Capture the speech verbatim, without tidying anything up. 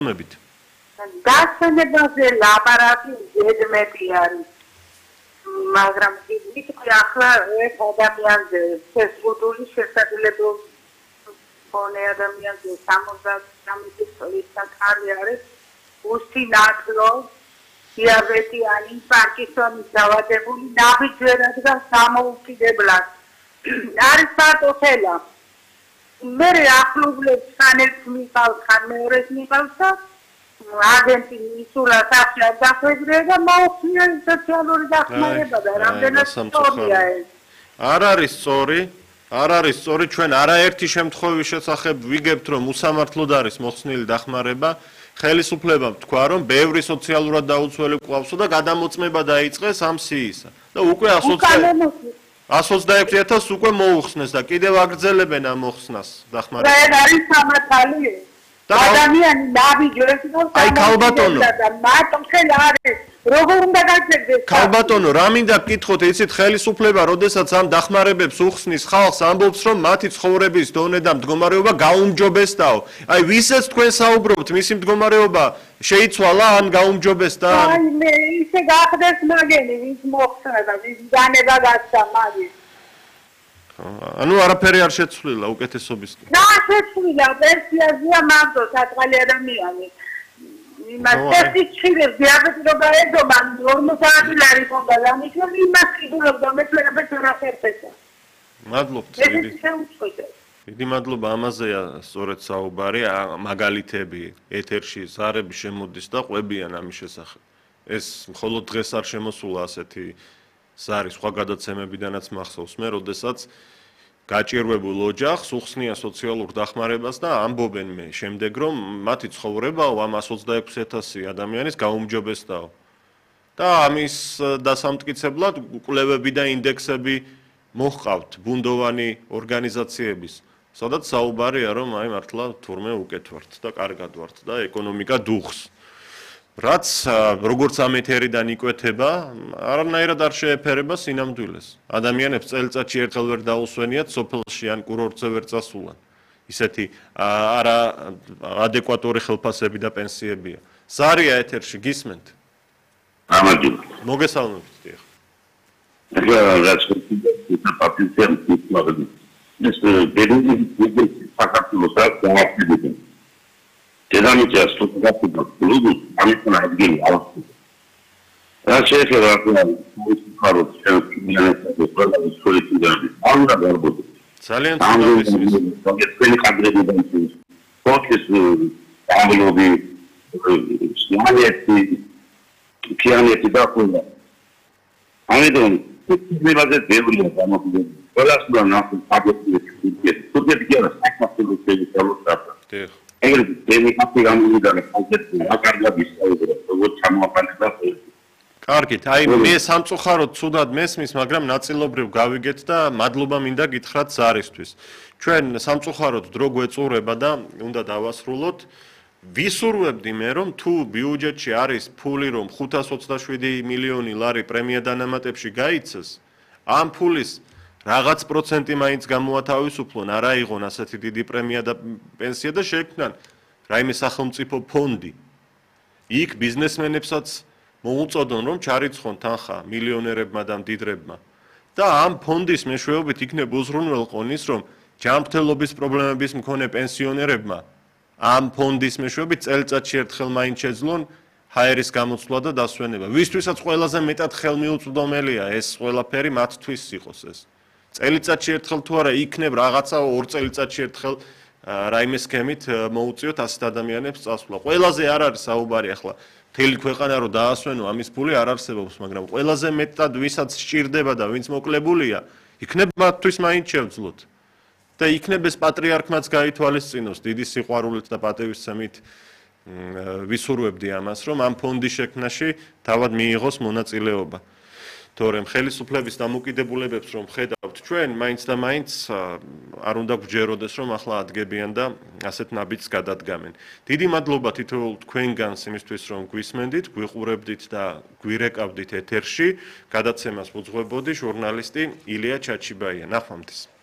მებით. დასვენებაზე ლაპარაკი ზედმეტი არის. მაგრამ ისე ახლა ეს ადამიანზე ფესბუქის შესაძლებლობა ფონე ადამიანზე სამოცდასამი წლის კარი არის უსტინათლო დიაბეტიანი პარკინსონის დაავადებული ნაბიჯერად და სამოუკიდებლად არის პარტოფელა მე ახლობლებს ხანებს მიყავს ხან მეორეს მიყავს და აგენტი ისურა სახლა დახვედრე და მოუხმია სოციალური დახმარება და რამდენად სწორია ეს არ არის სწორი არ არის სწორი ჩვენ არაერთი შემთხვევის შესახებ ვიგებთ რომ უსამართლოდ არის მოხსნილი დახმარება ხელისუფლებამ თქვა რომ ბევრი სოციალურად დაუცველი ყავსო და გადამოწმება დაიწყეს ამ სიისა და უკვე εκατს ოცდაექვსი ათასს უკვე მოუხსნეს და კიდევ აგრძელებენ ამ მოხსნას დახმარებას რა არის სამართალი ადამიანი ნაბიჯებს და აი ქალბატონო მარტო ხელი არის როგორ უნდა გაგზელდეს ქალბატონო რა მინდა გკითხოთ იცით ხელისუფლება როდესაც ამ დახმარებებს უხსნის ხალხს ამბობს რომ მათი ცხოვრების დონე და მდგომარეობა გაუმჯობესდაო აი ვისაც თქვენ საუბრობთ მისი მდგომარეობა შეიცვალა ან გაუმჯობესდა აი მე ისე გახდეს მაგენი ვის მოხსნა და ვის განება გასცა მაგის ანუ არაფერი არ შეცვლილა უკეთესობისკენ. რა შეცვლილა პენსიაზეა მანდო საწყალი ადამიანი. იმას ტესტი ჩილეს დიაბეტი რო გაედობა ორმოცდაათი ლარი ხონდა და მისული იმას კიდურობდა მეცნიერებს რა ხერხესა. მადლობთ. დიდი მადლობა ამაზეა სწორედ საუბარი მაგალითები ეთერში ზარები შემოდის და ყვებიან ამის შესახებ. ეს მხოლოდ დღეს არ შემოსულა ასეთი ზარი სხვა გადაცემებიდანაც მახსოვს მე, როდესაც გაჭირვებულ ოჯახს უხსნია სოციალურ დახმარებას და ამბობენ მე შემდეგ რომ მათი ცხოვრებაო ამ εκατს ოცდაექვსი ათასი ადამიანის გაუმჯობესდაო. და ამის დასამტკიცებლად კვლევები და ინდექსები მოჰყავთ ბუნდოვანი ორგანიზაციების, სადაც საუბარია რომ აი მართლა თურმე უკეთ ვართ და კარგად ვართ და ეკონომიკა დუხს. რაც როგორც ამ ეთერიდან იკვეთება, არანაირად არ შეეფერება სინამდვილეს. ადამიანებს წელიწადში ერთხელ ვერ დაუსვენიათ სოფელში ან კურორტზე ვერ წასულან. ისეთი არა ადეკვატური ხელფასები და პენსიებია. ზარია ეთერში გისმენთ? ამაჯობთ. მოგესალმებით, დიახ. ახლა რაც პატიციან ისმაგდი. ეს ბედნიერი საქართველოს აქვს დედამიწა სტუდენტთა კლუბი ამიტომ ადგილი აქვს. რა შეიძლება რა ვიქარო შემოგიყვანოს ყველა ისტორიული დაბი. ამდა გარბოდი. ძალიან ცუდად ისმის. თქვენი კადრები და ის ფოტოს ამბლობი სიამიეთი კიანეთი და ყველა. ამიტომ მებაზე ბევრია გამოგდები. ყველას უნდა ნახო პაბლიკის სტუდენტი კი არა საქართველოს ტელევიზორს. დიახ. ეგრე დემი აფი გამოვიდა და კონცერტი აკარგა ისწავლება როგორც ჩამოაყალიბდა ეს კარგით აი მე სამწუხაროდ ცუდად მესმის მაგრამ ნაწილობრივ გავიგეთ და მადლობა მინდა გითხრათ ზარისთვის ჩვენ სამწუხაროდ დრო გვეწურება და უნდა დავასრულოთ ვისურვებდი მე რომ თუ ბიუჯეტში არის ფული რომ ხუთას ოცდაშვიდი მილიონი ლარი პრემია დანამატებში გაიცეს ამ ფულის რაღაც პროცენტი მაინც გამოათავისუფლონ, არ აიღონ ასეთი დიდი პრემია და პენსია და შექმნან რაიმე სახელმწიფო ფონდი. იქ ბიზნესმენებსაც მოუწოდონ რომ ჩარიცხონ თანხა მილიონერებმა და მდიდრებმა. და ამ ფონდის მეშვეობით იქნებ უზრუნველყონის რომ ჯანმრთელობის პრობლემების მქონე პენსიონერებმა ამ ფონდის მეშვეობით წელიწადში ერთხელ მაინც შეძლონ ჰაერის გამოცვლა და დასვენება. ვისთვისაც ყველაზე მეტად ხელმიუწვდომელია ეს ყველაფერი მათთვის იყოს ეს. წელიწადში ერთხელ თუ არა იქნებ რაღაცა ორ წელიწადში ერთხელ რაიმე სქემით მოუწიოთ ასეთ ადამიანებს წასვლა. ყველაზე არ არის საუბარი ახლა მთელი ქვეყანა რო დაასვენო ამის ფული არ არსებობს, მაგრამ ყველაზე მეტად ვისაც სჭირდება და ვინც მოკლებულია, იქნებ მათთვის მაინც შევძლოთ. და იქნებ ეს პატრიარქმაც გაითვალისწინოს დიდი სიყვარულით და პატივისცემით ვისურვებდი ამას, რომ ამ ფონდის შექმნაში თავად მიიღოს მონაწილეობა. თორემ ხელისუფლების დამოკიდებულებებს რომ ხედავთ ჩვენ, მაინც და მაინც არ უნდა გვჯეროდეს რომ ახლა ადგებიან და ასეთ ნაბიჯს გადადგამენ. დიდი მადლობა თითოეულ თქვენგანს იმისთვის რომ გვისმენდით, გვიყურებდით და გვირეკავდით ეთერში. გადაცემას უძღვებოდი ჟურნალისტი ილია ჩაჩიბაია. ნახვამდის.